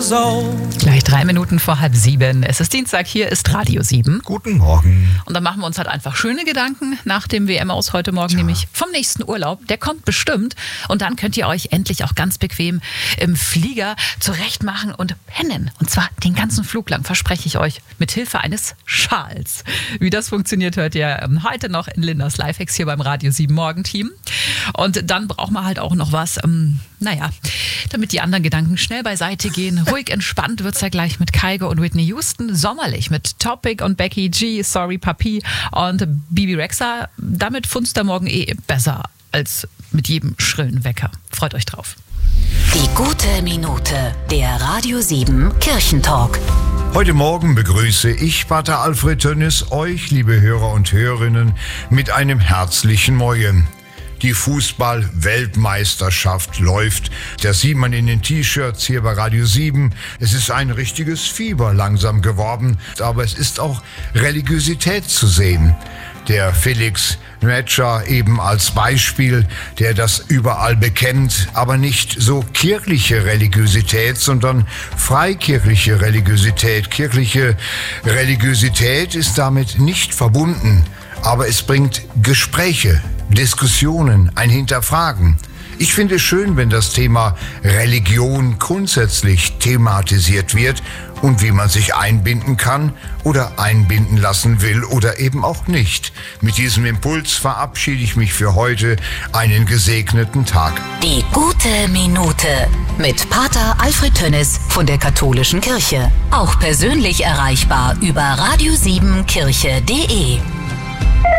years old. Gleich 3 Minuten vor 6:30. Es ist Dienstag, hier ist Radio 7. Guten Morgen. Und dann machen wir uns halt einfach schöne Gedanken nach dem WM aus heute Morgen, nämlich vom nächsten Urlaub. Der kommt bestimmt. Und dann könnt ihr euch endlich auch ganz bequem im Flieger zurechtmachen und pennen. Und zwar den ganzen Flug lang, verspreche ich euch, mit Hilfe eines Schals. Wie das funktioniert, hört ihr heute noch in Lindas Lifehacks hier beim Radio 7 Morgenteam. Und dann braucht man halt auch noch was, damit die anderen Gedanken schnell beiseite gehen. Ruhig entspannt wird's ja gleich mit Kygo und Whitney Houston. Sommerlich mit Topic und Becky G, Sorry Papi und Bibi Rexha. Damit funzt der Morgen besser als mit jedem schrillen Wecker. Freut euch drauf. Die gute Minute, der Radio 7 Kirchentalk. Heute Morgen begrüße ich, Pater Alfred Tönnis, euch, liebe Hörer und Hörerinnen, mit einem herzlichen Moje. Die Fußball-Weltmeisterschaft läuft. Das sieht man in den T-Shirts hier bei Radio 7. Es ist ein richtiges Fieber langsam geworden, aber es ist auch Religiosität zu sehen. Der Felix Netscher eben als Beispiel, der das überall bekennt, aber nicht so kirchliche Religiosität, sondern freikirchliche Religiosität. Kirchliche Religiosität ist damit nicht verbunden, aber es bringt Gespräche, Diskussionen, ein Hinterfragen. Ich finde es schön, wenn das Thema Religion grundsätzlich thematisiert wird und wie man sich einbinden kann oder einbinden lassen will oder eben auch nicht. Mit diesem Impuls verabschiede ich mich für heute. Einen gesegneten Tag. Die gute Minute mit Pater Alfred Tönnis von der Katholischen Kirche. Auch persönlich erreichbar über radio7kirche.de.